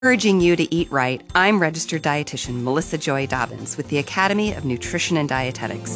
Encouraging you to eat right, I'm registered dietitian Melissa Joy Dobbins with the Academy of Nutrition and Dietetics.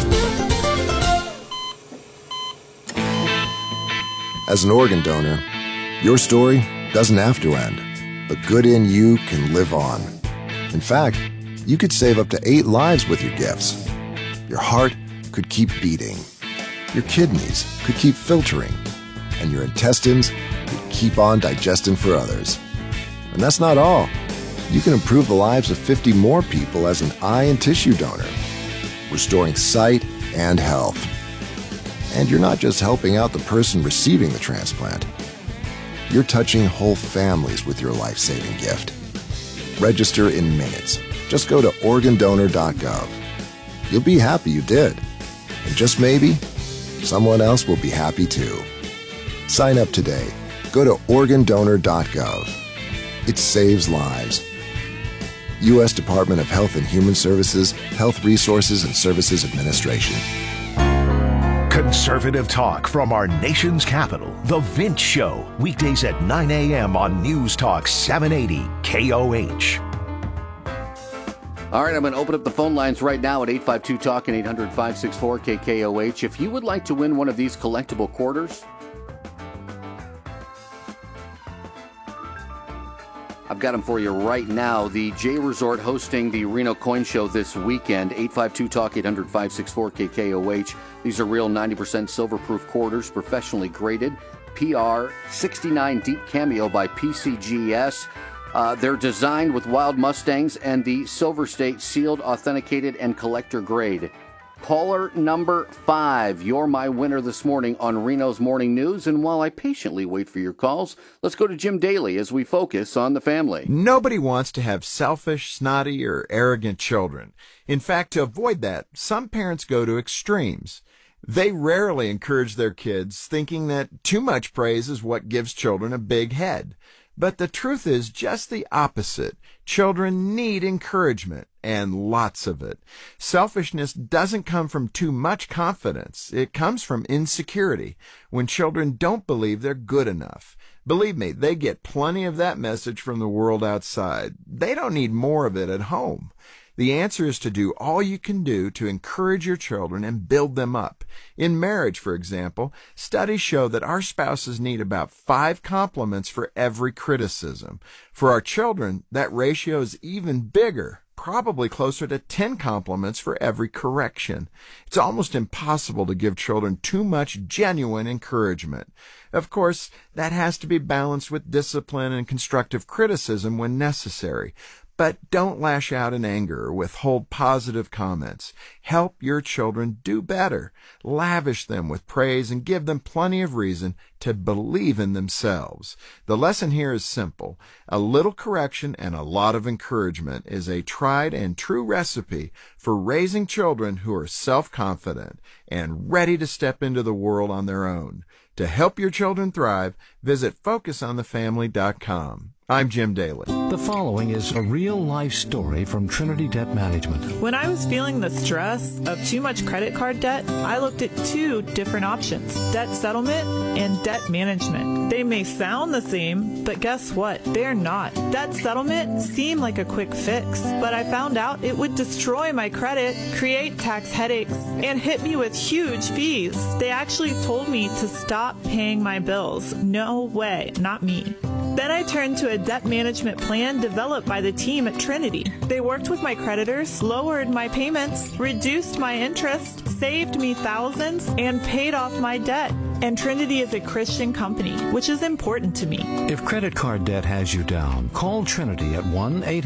As an organ donor, your story doesn't have to end. The good in you can live on. In fact, you could save up to 8 lives with your gifts. Your heart could keep beating. Your kidneys could keep filtering. And your intestines could keep on digesting for others. And that's not all. You can improve the lives of 50 more people as an eye and tissue donor, restoring sight and health. And you're not just helping out the person receiving the transplant. You're touching whole families with your life-saving gift. Register in minutes. Just go to organdonor.gov. You'll be happy you did. And just maybe, someone else will be happy too. Sign up today. Go to organdonor.gov. It saves lives. U.S. Department of Health and Human Services, Health Resources and Services Administration. Conservative talk from our nation's capital. The Vince Show. Weekdays at 9 a.m. on News Talk 780 KOH. All right, I'm going to open up the phone lines right now at 852-TALK and 800-564-KKOH. If you would like to win one of these collectible quarters, I've got them for you right now. The J Resort hosting the Reno Coin Show this weekend. 852-TALK, 800-564-KKOH. These are real 90% silver-proof quarters, professionally graded. PR 69 Deep Cameo by PCGS. They're designed with wild Mustangs and the Silver State sealed, authenticated, and collector grade. Caller number 5, you're my winner this morning on Reno's Morning News. And while I patiently wait for your calls, let's go to Jim Daly as we focus on the family. Nobody wants to have selfish, snotty, or arrogant children. In fact, to avoid that, some parents go to extremes. They rarely encourage their kids, thinking that too much praise is what gives children a big head. But the truth is just the opposite. Children need encouragement, and lots of it. Selfishness doesn't come from too much confidence. It comes from insecurity, when children don't believe they're good enough. Believe me, they get plenty of that message from the world outside. They don't need more of it at home. The answer is to do all you can do to encourage your children and build them up. In marriage, for example, studies show that our spouses need about 5 compliments for every criticism. For our children, that ratio is even bigger, probably closer to 10 compliments for every correction. It's almost impossible to give children too much genuine encouragement. Of course, that has to be balanced with discipline and constructive criticism when necessary. But don't lash out in anger or withhold positive comments. Help your children do better. Lavish them with praise and give them plenty of reason to believe in themselves. The lesson here is simple. A little correction and a lot of encouragement is a tried and true recipe for raising children who are self-confident and ready to step into the world on their own. To help your children thrive, visit FocusOnTheFamily.com. I'm Jim Daly. The following is a real-life story from Trinity Debt Management. When I was feeling the stress of too much credit card debt, I looked at 2 different options, debt settlement and debt management. They may sound the same, but guess what? They're not. Debt settlement seemed like a quick fix, but I found out it would destroy my credit, create tax headaches, and hit me with huge fees. They actually told me to stop paying my bills. No way, not me. Then I turned to a debt management plan developed by the team at Trinity. They worked with my creditors, lowered my payments, reduced my interest, saved me thousands, and paid off my debt. And Trinity is a Christian company, which is important to me. If credit card debt has you down, call Trinity at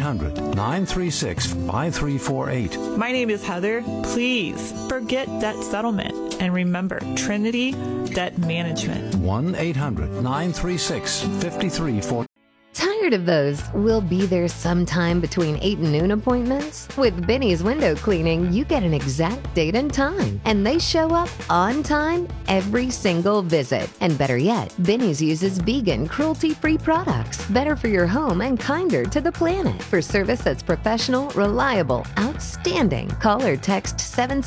1-800-936-5348. My name is Heather. Please forget debt settlement. And remember, Trinity Debt Management. 1-800-936-5348. Tired of those "we'll be there sometime between 8 and noon" appointments? With Benny's Window Cleaning, you get an exact date and time, and they show up on time every single visit. And better yet, Benny's uses vegan, cruelty-free products, better for your home and kinder to the planet. For service that's professional, reliable, outstanding, call or text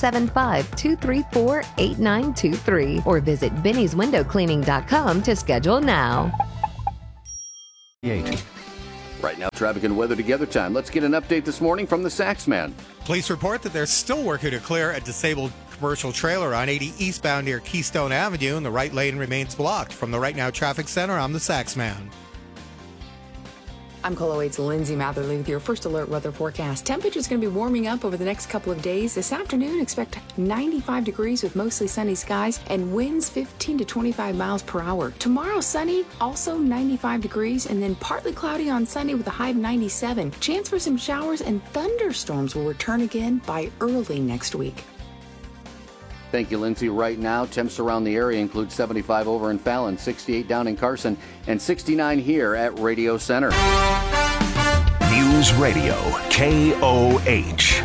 775-234-8923 or visit bennyswindowcleaning.com to schedule now. Right now, traffic and weather together time. Let's get an update this morning from the Saxman. Police report that they're still working to clear a disabled commercial trailer on 80 eastbound near Keystone Avenue, and the right lane remains blocked. From the Right Now Traffic Center, I'm the Saxman. I'm Colo 8's Lindsay Matherly with your first alert weather forecast. Temperature's going to be warming up over the next couple of days. This afternoon, expect 95 degrees with mostly sunny skies and winds 15 to 25 miles per hour. Tomorrow, sunny, also 95 degrees, and then partly cloudy on Sunday with a high of 97. Chance for some showers and thunderstorms will return again by early next week. Thank you, Lindsay. Right now, temps around the area include 75 over in Fallon, 68 down in Carson, and 69 here at Radio Center. News Radio, KOH.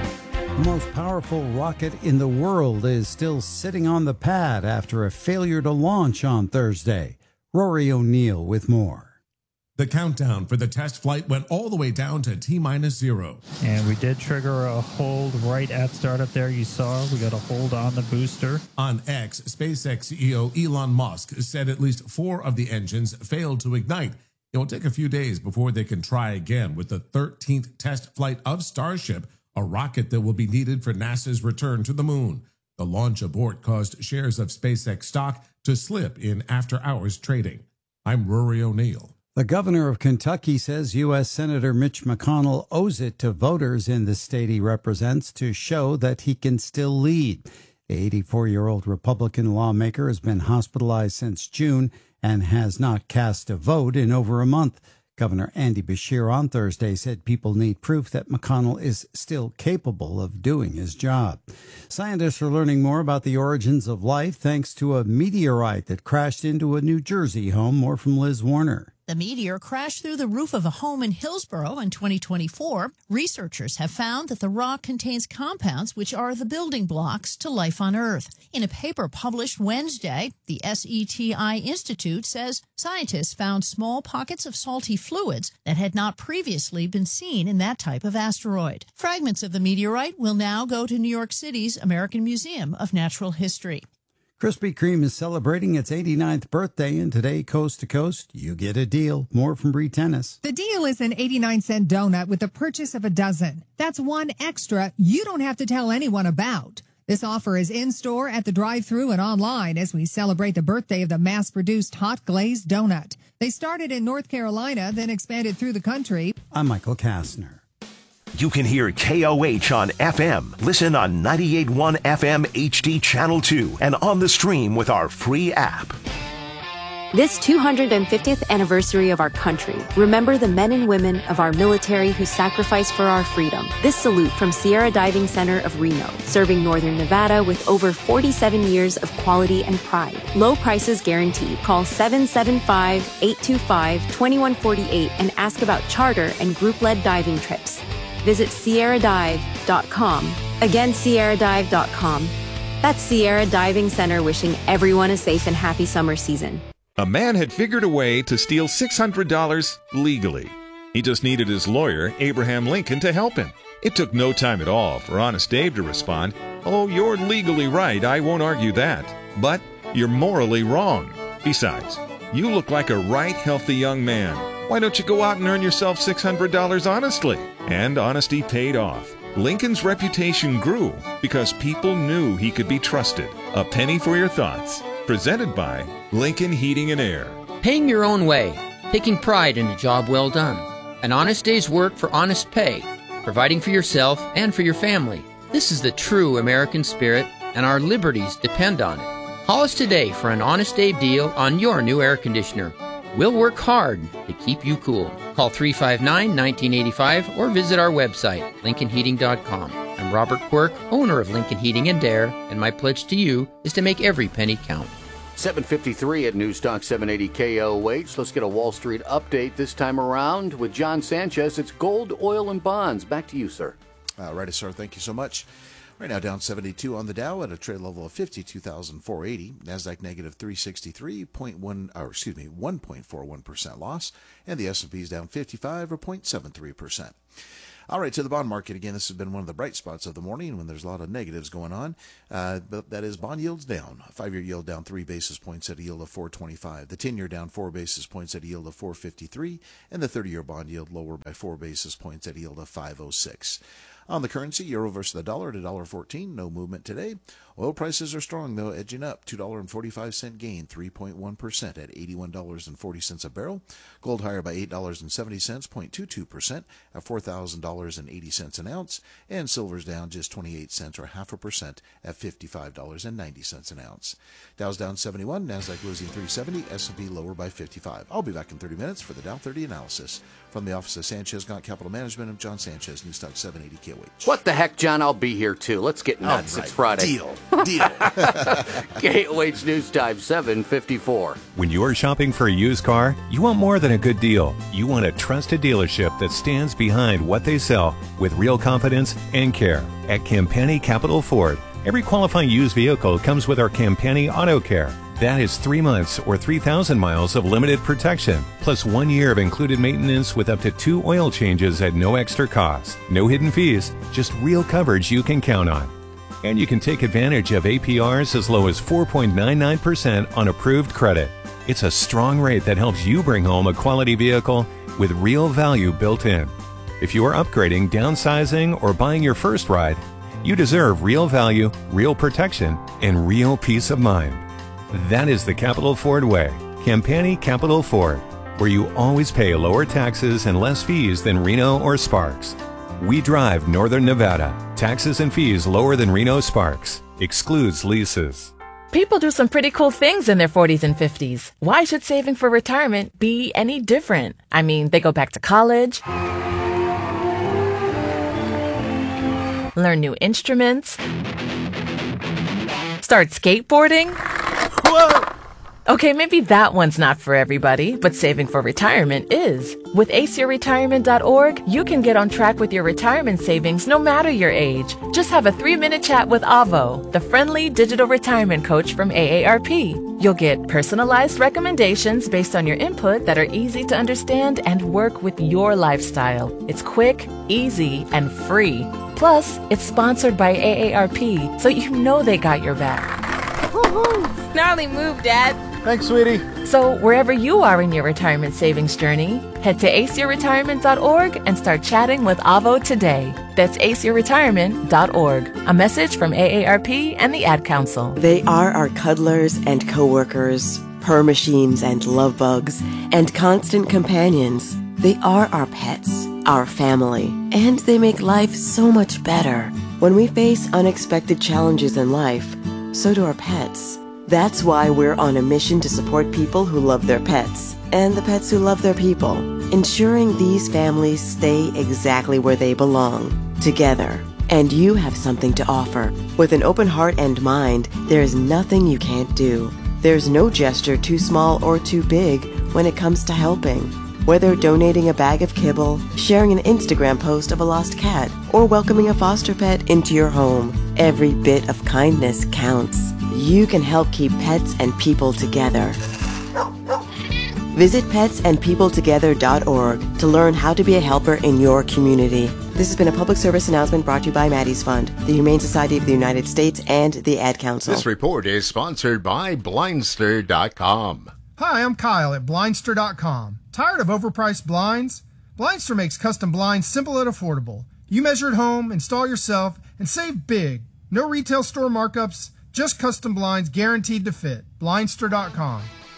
The most powerful rocket in the world is still sitting on the pad after a failure to launch on Thursday. Rory O'Neill with more. The countdown for the test flight went all the way down to T-0. And we did trigger a hold right at startup there. You saw we got a hold on the booster. On X, SpaceX CEO Elon Musk said at least 4 of the engines failed to ignite. It will take a few days before they can try again with the 13th test flight of Starship, a rocket that will be needed for NASA's return to the moon. The launch abort caused shares of SpaceX stock to slip in after-hours trading. I'm Rory O'Neill. The governor of Kentucky says U.S. Senator Mitch McConnell owes it to voters in the state he represents to show that he can still lead. The 84-year-old Republican lawmaker has been hospitalized since June and has not cast a vote in over a month. Governor Andy Beshear on Thursday said people need proof that McConnell is still capable of doing his job. Scientists are learning more about the origins of life thanks to a meteorite that crashed into a New Jersey home. More from Liz Warner. The meteor crashed through the roof of a home in Hillsborough in 2024. Researchers have found that the rock contains compounds which are the building blocks to life on Earth. In a paper published Wednesday, the SETI Institute says scientists found small pockets of salty fluids that had not previously been seen in that type of asteroid. Fragments of the meteorite will now go to New York City's American Museum of Natural History. Krispy Kreme is celebrating its 89th birthday, and today, coast to coast, you get a deal. More from Bree Tennis. The deal is an 89-cent donut with the purchase of a dozen. That's one extra you don't have to tell anyone about. This offer is in-store, at the drive-thru, and online as we celebrate the birthday of the mass-produced hot glazed donut. They started in North Carolina, then expanded through the country. I'm Michael Kastner. You can hear KOH on FM. Listen on 98.1 FM HD Channel 2 and on the stream with our free app. This 250th anniversary of our country, remember the men and women of our military who sacrificed for our freedom. This salute from Sierra Diving Center of Reno, serving Northern Nevada with over 47 years of quality and pride. Low prices guaranteed. Call 775-825-2148 and ask about charter and group-led diving trips. Visit SierraDive.com. Again, SierraDive.com. That's Sierra Diving Center wishing everyone a safe and happy summer season. A man had figured a way to steal $600 legally. He just needed his lawyer, Abraham Lincoln, to help him. It took no time at all for Honest Dave to respond, "Oh, you're legally right, I won't argue that. But you're morally wrong. Besides, you look like a right healthy young man. Why don't you go out and earn yourself $600 honestly?" And honesty paid off. Lincoln's reputation grew because people knew he could be trusted. A penny for your thoughts. Presented by Lincoln Heating and Air. Paying your own way. Taking pride in a job well done. An honest day's work for honest pay. Providing for yourself and for your family. This is the true American spirit, and our liberties depend on it. Call us today for an Honest Dave deal on your new air conditioner. We'll work hard to keep you cool. Call 359-1985 or visit our website, LincolnHeating.com. I'm Robert Quirk, owner of Lincoln Heating and Air, and my pledge to you is to make every penny count. 7:53 at News Talk 780 KOH. Let's get a Wall Street update this time around with John Sanchez. It's gold, oil, and bonds. Back to you, sir. Righty, sir. Thank you so much. Right now down 72 on the Dow at a trade level of 52,480. Nasdaq negative 1.41% loss, and the S&P is down 55 or 0.73%. All right, to the bond market again. This has been one of the bright spots of the morning when there's a lot of negatives going on. But that is bond yields down. 5-year yield down 3 basis points at a yield of 4.25. The 10-year down 4 basis points at a yield of 4.53. And the 30-year bond yield lower by 4 basis points at a yield of 5.06. On the currency, euro versus the dollar at $1.14. No movement today. Oil prices are strong, though, edging up. $2.45 gain, 3.1% at $81.40 a barrel. Gold higher by $8.70, 0.22% at $4,000.80 an ounce. And silver's down just 28 cents or 0.5% at $55.90 an ounce. Dow's down 71, Nasdaq losing 370, S&P lower by 55. I'll be back in 30 minutes for the Dow 30 analysis. From the office of Sanchez Gaunt Capital Management, I'm John Sanchez, News Talk 780 KOH. What the heck, John? I'll be here too. Let's get nuts. Right. It's Friday. Deal. KOH News Time 7:54. When you're shopping for a used car, you want more than a good deal. You want a trusted dealership that stands behind what they sell with real confidence and care. At Campani Capital Ford, every qualifying used vehicle comes with our Campani Auto Care. That is 3 months or 3,000 miles of limited protection, plus 1 year of included maintenance with up to 2 oil changes at no extra cost. No hidden fees, just real coverage you can count on. And you can take advantage of APRs as low as 4.99% on approved credit. It's a strong rate that helps you bring home a quality vehicle with real value built in. If you are upgrading, downsizing, or buying your first ride, you deserve real value, real protection, and real peace of mind. That is the Capital Ford way. Campani Capital Ford, where you always pay lower taxes and less fees than Reno or Sparks. We drive Northern Nevada. Taxes and fees lower than Reno Sparks. Excludes leases. People do some pretty cool things in their 40s and 50s. Why should saving for retirement be any different? I mean, they go back to college, learn new instruments, start skateboarding. Whoa! Okay, maybe that one's not for everybody, but saving for retirement is. With aceyourretirement.org, you can get on track with your retirement savings no matter your age. Just have a 3-minute chat with Avo, the friendly digital retirement coach from AARP. You'll get personalized recommendations based on your input that are easy to understand and work with your lifestyle. It's quick, easy, and free. Plus, it's sponsored by AARP, so you know they got your back. Gnarly move, Dad. Thanks, sweetie. So wherever you are in your retirement savings journey, head to aceyourretirement.org and start chatting with Avo today. That's aceyourretirement.org. A message from AARP and the Ad Council. They are our cuddlers and coworkers, purr machines and love bugs, and constant companions. They are our pets, our family, and they make life so much better. When we face unexpected challenges in life, so do our pets. That's why we're on a mission to support people who love their pets and the pets who love their people, ensuring these families stay exactly where they belong, together. And you have something to offer. With an open heart and mind, there is nothing you can't do. There's no gesture too small or too big when it comes to helping. Whether donating a bag of kibble, sharing an Instagram post of a lost cat, or welcoming a foster pet into your home, every bit of kindness counts. You can help keep pets and people together. Visit petsandpeopletogether.org to learn how to be a helper in your community. This has been a public service announcement brought to you by Maddie's Fund, the Humane Society of the United States, and the Ad Council. This report is sponsored by Blindster.com. Hi, I'm Kyle at Blindster.com. Tired of overpriced blinds? Blindster makes custom blinds simple and affordable. You measure at home, install yourself, and save big. No retail store markups, just custom blinds guaranteed to fit. Blindster.com.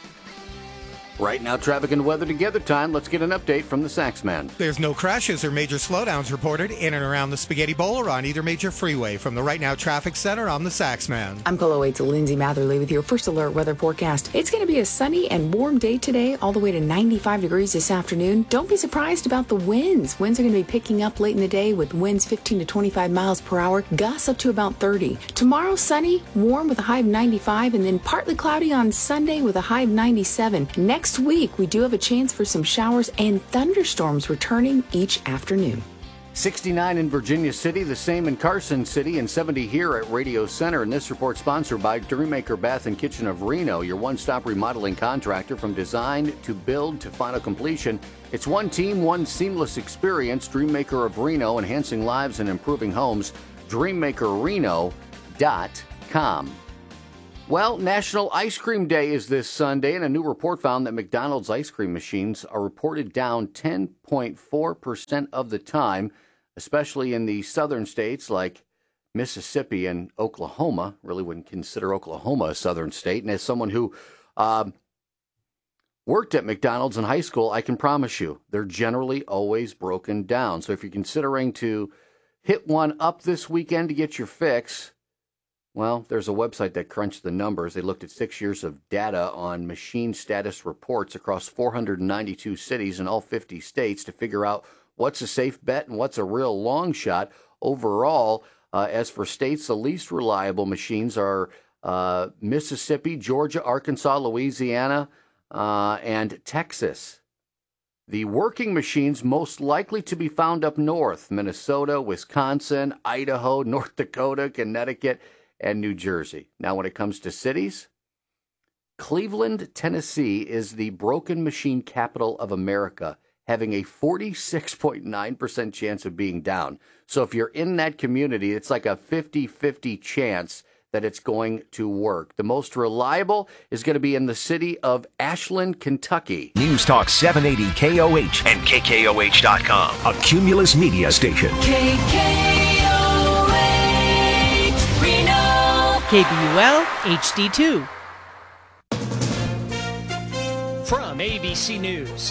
Right now, traffic and weather together time. Let's get an update from the Saxman. There's no crashes or major slowdowns reported in and around the Spaghetti Bowl or on either major freeway. From the Right Now Traffic Center, I'm the Saxman. I'm KOH Lindsay Matherly with your first alert weather forecast. It's going to be a sunny and warm day today, all the way to 95 degrees this afternoon. Don't be surprised about the winds. Winds are going to be picking up late in the day with winds 15 to 25 miles per hour, gusts up to about 30. Tomorrow, sunny, warm with a high of 95, and then partly cloudy on Sunday with a high of 97. Next week, we do have a chance for some showers and thunderstorms returning each afternoon. 69 in Virginia City, the same in Carson City, and 70 here at Radio Center. And this report sponsored by Dreammaker Bath and Kitchen of Reno, your one-stop remodeling contractor from design to build to final completion. It's one team, one seamless experience. Dreammaker of Reno, enhancing lives and improving homes. DreammakerReno.com. Well, National Ice Cream Day is this Sunday, and a new report found that McDonald's ice cream machines are reported down 10.4% of the time, especially in the southern states like Mississippi and Oklahoma. Really wouldn't consider Oklahoma a southern state. And as someone who worked at McDonald's in high school, I can promise you they're generally always broken down. So if you're considering to hit one up this weekend to get your fix, well, there's a website that crunched the numbers. They looked at 6 years of data on machine status reports across 492 cities in all 50 states to figure out what's a safe bet and what's a real long shot. Overall, as for states, the least reliable machines are Mississippi, Georgia, Arkansas, Louisiana, and Texas. The working machines most likely to be found up north: Minnesota, Wisconsin, Idaho, North Dakota, Connecticut, and New Jersey. Now, when it comes to cities, Cleveland, Tennessee is the broken machine capital of America, having a 46.9% chance of being down. So if you're in that community, it's like a 50-50 chance that it's going to work. The most reliable is going to be in the city of Ashland, Kentucky. News Talk 780 KOH and KKOH.com. A Cumulus media station. KKOH Reno. KBUL HD2. From ABC News,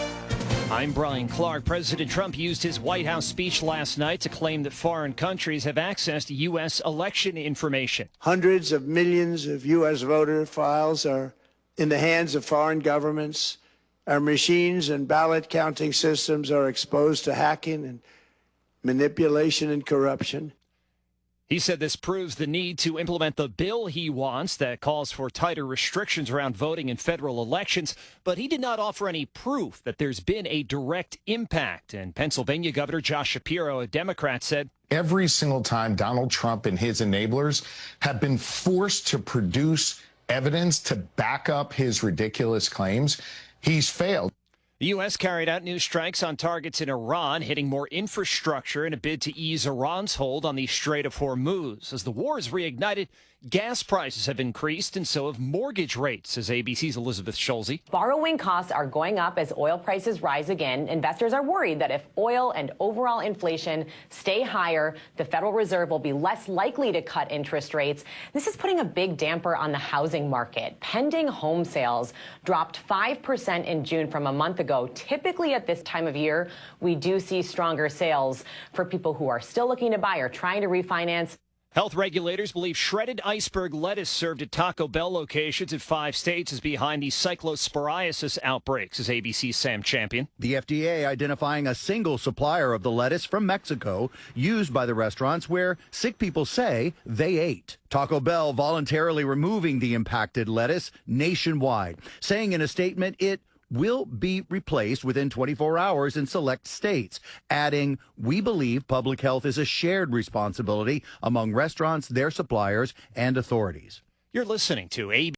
I'm Brian Clark. President Trump used his White House speech last night to claim that foreign countries have access to U.S. election information. Hundreds of millions of U.S. voter files are in the hands of foreign governments. Our machines and ballot counting systems are exposed to hacking and manipulation and corruption. He said this proves the need to implement the bill he wants that calls for tighter restrictions around voting in federal elections, but he did not offer any proof that there's been a direct impact. And Pennsylvania Governor Josh Shapiro, a Democrat, said, every single time Donald Trump and his enablers have been forced to produce evidence to back up his ridiculous claims, he's failed. The U.S. carried out new strikes on targets in Iran, hitting more infrastructure in a bid to ease Iran's hold on the Strait of Hormuz. As the war is reignited, gas prices have increased, and so have mortgage rates, says ABC's Elizabeth Schulze. Borrowing costs are going up as oil prices rise again. Investors are worried that if oil and overall inflation stay higher, the Federal Reserve will be less likely to cut interest rates. This is putting a big damper on the housing market. Pending home sales dropped 5% in June from a month ago. Typically at this time of year, we do see stronger sales for people who are still looking to buy or trying to refinance. Health regulators believe shredded iceberg lettuce served at Taco Bell locations in 5 states is behind the cyclosporiasis outbreaks, says ABC's Sam Champion. The FDA identifying a single supplier of the lettuce from Mexico used by the restaurants where sick people say they ate. Taco Bell voluntarily removing the impacted lettuce nationwide, saying in a statement it will be replaced within 24 hours in select states, adding, we believe public health is a shared responsibility among restaurants, their suppliers, and authorities. You're listening to AB.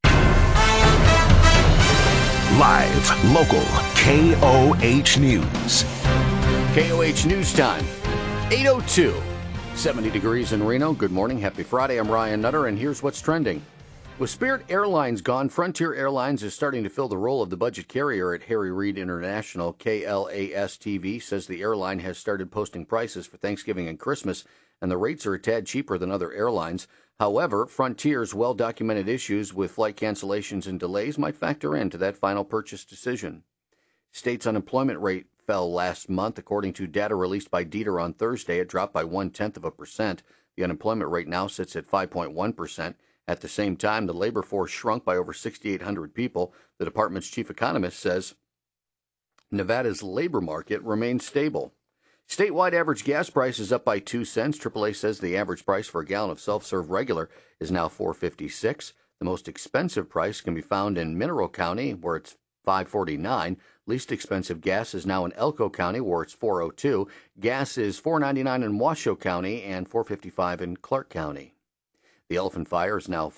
Live, local, KOH News. KOH News Time, 8:02. 70 degrees in Reno. Good morning. Happy Friday. I'm Ryan Nutter, and here's what's trending. With Spirit Airlines gone, Frontier Airlines is starting to fill the role of the budget carrier at Harry Reid International. KLAS-TV says the airline has started posting prices for Thanksgiving and Christmas, and the rates are a tad cheaper than other airlines. However, Frontier's well-documented issues with flight cancellations and delays might factor into that final purchase decision. State's unemployment rate fell last month. According to data released by DETR on Thursday, it dropped by 0.1%. The unemployment rate now sits at 5.1%. At the same time, the labor force shrunk by over 6,800 people. The department's chief economist says Nevada's labor market remains stable. Statewide average gas price is up by 2 cents. AAA says the average price for a gallon of self-serve regular is now $4.56. The most expensive price can be found in Mineral County, where it's $5.49. Least expensive gas is now in Elko County, where it's $4.02. Gas is $4.99 in Washoe County and $4.55 in Clark County. The Elephant Fire is now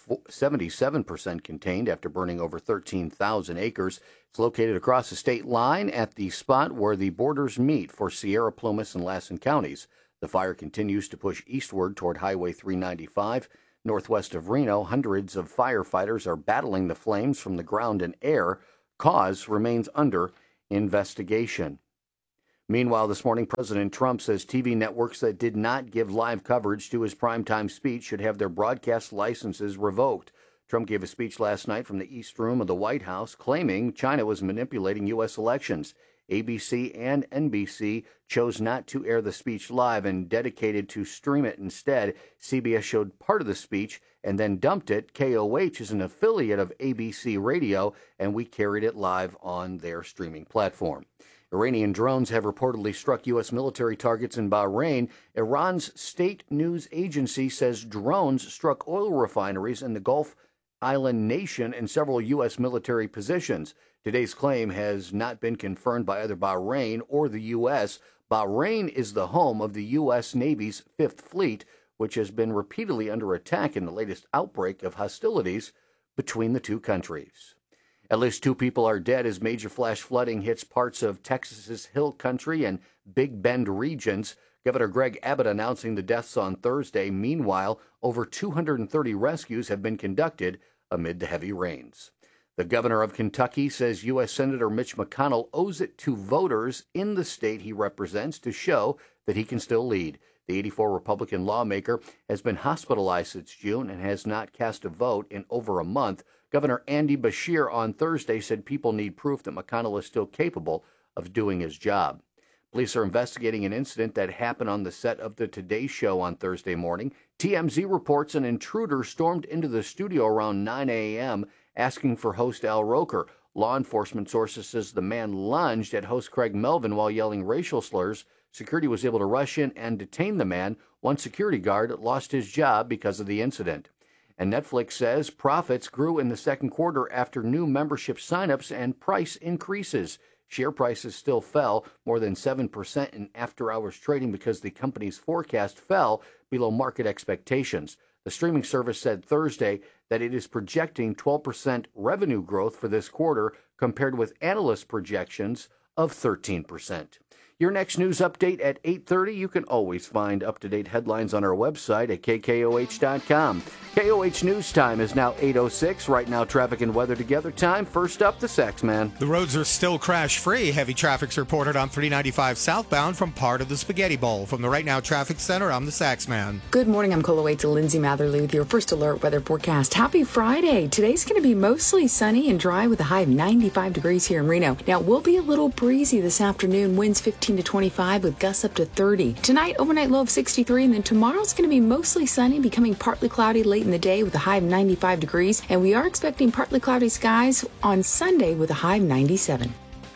77% contained after burning over 13,000 acres. It's located across the state line at the spot where the borders meet for Sierra, Plumas, and Lassen counties. The fire continues to push eastward toward Highway 395. Northwest of Reno, hundreds of firefighters are battling the flames from the ground and air. Cause remains under investigation. Meanwhile, this morning, President Trump says TV networks that did not give live coverage to his primetime speech should have their broadcast licenses revoked. Trump gave a speech last night from the East Room of the White House claiming China was manipulating U.S. elections. ABC and NBC chose not to air the speech live and dedicated to stream it instead. CBS showed part of the speech and then dumped it. KOH is an affiliate of ABC Radio, and we carried it live on their streaming platform. Iranian drones have reportedly struck U.S. military targets in Bahrain. Iran's state news agency says drones struck oil refineries in the Gulf Island nation and several U.S. military positions. Today's claim has not been confirmed by either Bahrain or the U.S. Bahrain is the home of the U.S. Navy's Fifth Fleet, which has been repeatedly under attack in the latest outbreak of hostilities between the two countries. At least 2 people are dead as major flash flooding hits parts of Texas's Hill Country and Big Bend regions. Governor Greg Abbott announcing the deaths on Thursday. Meanwhile, over 230 rescues have been conducted amid the heavy rains. The governor of Kentucky says U.S. Senator Mitch McConnell owes it to voters in the state he represents to show that he can still lead. The 84 Republican lawmaker has been hospitalized since June and has not cast a vote in over a month. Governor Andy Beshear on Thursday said people need proof that McConnell is still capable of doing his job. Police are investigating an incident that happened on the set of the Today Show on Thursday morning. TMZ reports an intruder stormed into the studio around 9 a.m. asking for host Al Roker. Law enforcement sources says the man lunged at host Craig Melvin while yelling racial slurs. Security was able to rush in and detain the man. One security guard lost his job because of the incident. And Netflix says profits grew in the second quarter after new membership signups and price increases. Share prices still fell more than 7% in after-hours trading because the company's forecast fell below market expectations. The streaming service said Thursday that it is projecting 12% revenue growth for this quarter compared with analyst projections of 13%. Your next news update at 8:30. You can always find up-to-date headlines on our website at KKOH.com. KOH News Time is now 8:06. Right now, traffic and weather together time. First up, the Saxman. The roads are still crash-free. Heavy traffic's reported on 395 southbound from part of the Spaghetti Bowl. From the Right Now Traffic Center, I'm the Saxman. Good morning. I'm Coloway to Lindsay Matherly with your first alert weather forecast. Happy Friday. Today's going to be mostly sunny and dry with a high of 95 degrees here in Reno. Now, it will be a little breezy this afternoon. Winds 15 to 25 with gusts up to 30. Tonight, overnight low of 63, and then tomorrow's going to be mostly sunny, becoming partly cloudy late in the day with a high of 95 degrees, and we are expecting partly cloudy skies on Sunday with a high of 97.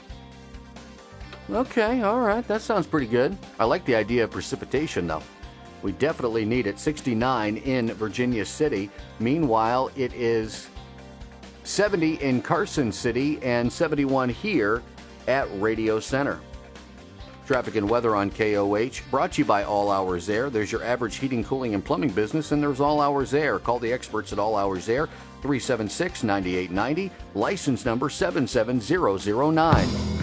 Okay, all right. That sounds pretty good. I like the idea of precipitation, though. We definitely need it. 69 in Virginia City. Meanwhile, it is 70 in Carson City and 71 here at Radio Center. Traffic and weather on KOH, brought to you by All Hours Air. There's your average heating, cooling, and plumbing business, and there's All Hours Air. Call the experts at All Hours Air, 376-9890, license number 77009.